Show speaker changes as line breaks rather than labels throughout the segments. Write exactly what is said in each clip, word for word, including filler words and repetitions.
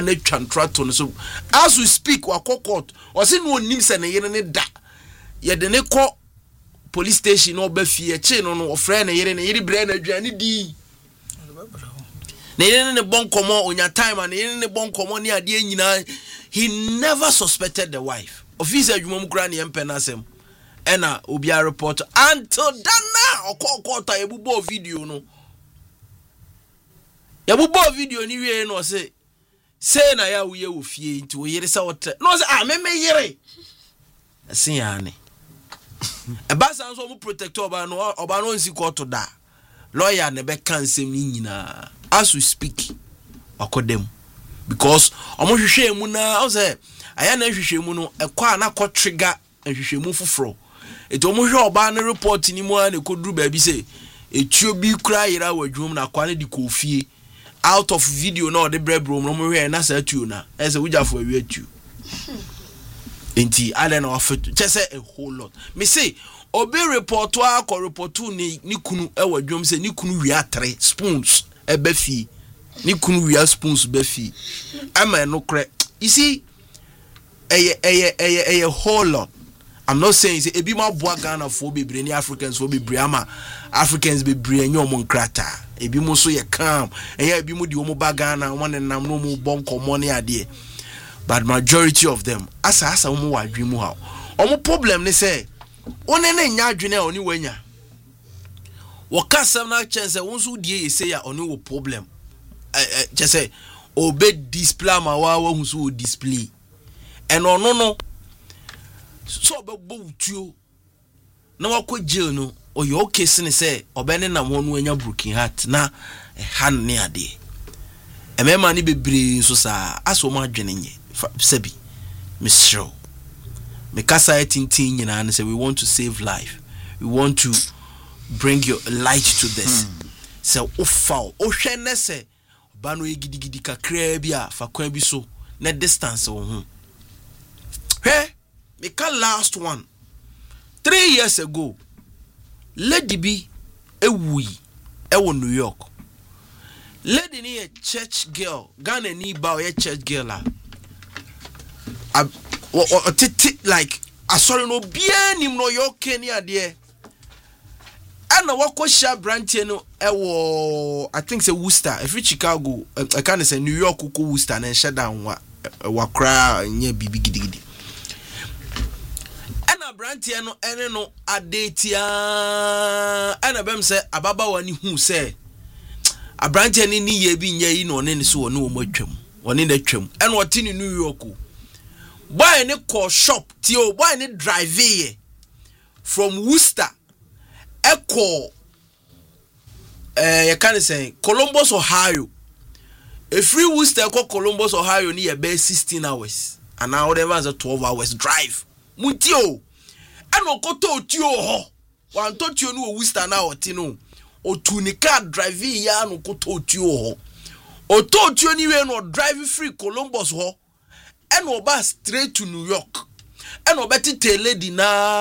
na twantrato no so as we speak wa court o se no onim se ne yere ne da ye de ne ko police station no ba fie che no no ofre ne yere ne yere bre na adwane di ne yere ne bon komo onya time and yere ne bon komo ne ade nyina. He never suspected the wife. Officer adwuma mu kra ne empe na asem ena obi a report until dana okokota ebubo video no ebubo video ni wie no say say na ya uye wo fie nti wo yere sa wote no say ah me me yere asin ya ne e ba san so mu protector oba no oba no nsi court da lawyer ne be kan sem ni nyina as we speak akodem because omo hwehwe mu na o say aya na hwehwe mu no e kwa na ko trigger hwehwe mu foforo eto omo hwe oba ne report ni mu a ne koduru ba bi say etuo bi kura yira wadwum na kwa ne di kofie out of video no the bread room no mo hwe na sa tuo na e say wujafo awi atu enti ale na ofa chese a whole lot me say obi report wa ko report ni ni kunu e wadwum say ni kunu wi atre spoons e ba fi ni kunu wi spoons ba fi ama no kre you see a a a a whole lot. I'm not saying say ebi ma boa Ghana for bebre ni Africans for bebre ama Africans bebre enyo mo nkrata ebi mo so ye calm eya ebi mo di omo ba Ghana mo ne nam no mo bon komo ne ade but majority of them asa asa mo wadwe mu ha omo problem ne say one ne nya adwene oni wanya wo kasam na chance won so die ye say ya oni wo problem eh je say obe display ma wa wa hu so display eno no no so obebo utuo na wakọ jail no oye okay sene say obene na ho no anya broken heart na han ne ade emema ni bebre so sa aso ma adwene nye sabi misro me kasa tintin nyina na say we want to save life, we want to bring your light to this hmm. So ofa o hwe ne say ba no egidigidi kakra bi a fa kwa bi so na distance wo ho he me can last one three years ago lady bi ewui ewo New York lady ni a church girl Ghana ni ba o church girl a o titi like asori no bia nim no York ni ade ana wako sha branch no ewo I think say Worcester if Chicago I can say New York ko Worcester na sha down wa wakra nya bibi gidigidi ana branch no ene no adetia ana bem say ababa wani hu say a branch ni ni ye bi nya yi no ne so woni wo matwam woni na twam ene woti ni New York boy ni call shop ti o boy ni drive here from Worcester echo eh you can say Columbus, Ohio. A free Worcester echo Columbus, Ohio ni be sixteen hours and now whatever is a twelve hours drive mutio eno koto tio ho wan to tio no Worcester na oti no otu ni car drive ya no koto tio ho oto tio ni we no drive free Columbus ho eno ba straight to New York eno beti tele di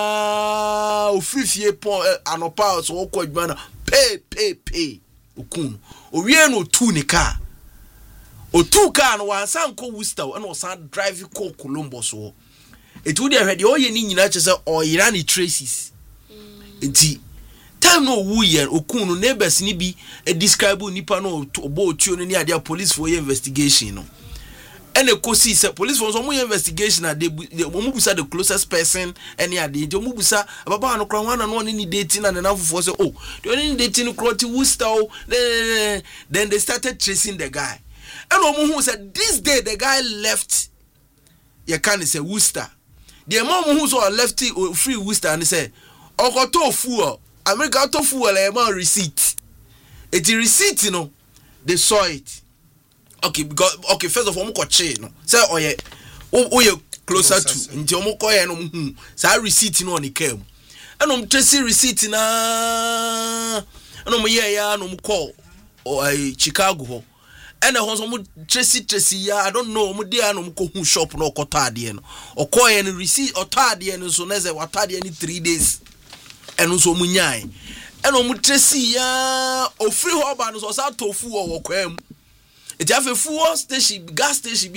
na ofifie pon anopa so ko adwuma na pay pay pay okun owie no tu ni car otu car no wan san ko Worcester eno san drive ko Columbus ho it would have had the oye ni nyina che say oyira ni traces enti time no wu ye okun no neighbors ni bi e describe nipa no obo otuo ni ade police for investigation no ene kosi say police for some investigation na they mo busa the closest person any ade je mo busa baba no kra wana no ni dating and na fofo say oh the only dating crotty Worcester then they started tracing the guy and omo hu said this day the guy left you can say Worcester. The mom who's all lefty free Worcester and say, "Oh, to fool, America to fool, a man receipt." It's a receipt, you know. They saw it. Okay, because okay, first of all, I'm no. Say, oh yeah, oh oh you closer to. Until I'm going no hmm. Say receipt, you know, on the came. And I'm tracing receipt na. And I'm yeah yeah, and I'm call or Chicago. And I was some Tracy Tracy, ya I don't know, Mudia no ko shop no kotadi no. Or call any receipt or tardy and so neze watadi any three days. And so munyai. And on Tracy ya or free hoban so sa tofu or kwem. It have a fuel station, gas station.